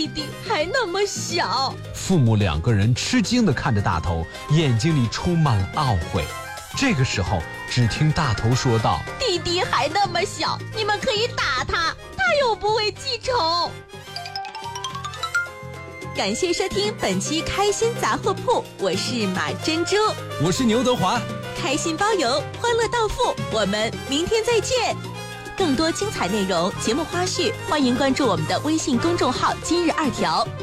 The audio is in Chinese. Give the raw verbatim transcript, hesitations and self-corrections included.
弟弟还那么小。 父母两个人吃惊地看着大头，眼睛里充满了懊悔。这个时候，只听大头说道： 弟弟还那么小，你们可以打他，他又不会记仇。感谢收听本期开心杂货铺，我是马珍珠， 我是牛德华， 开心包邮，欢乐到付，我们明天再见。更多精彩内容、节目花絮，欢迎关注我们的微信公众号今日二条。